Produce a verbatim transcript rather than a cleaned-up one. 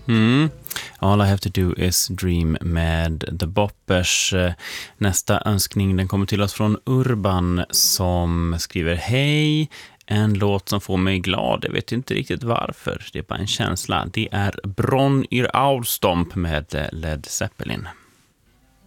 Mm. All I have to do is dream med The Boppers. Nästa önskning den kommer till oss från Urban som skriver: hej, en låt som får mig glad. Jag vet inte riktigt varför. Det är bara en känsla. Det är Bron yr Aurstomp med Led Zeppelin.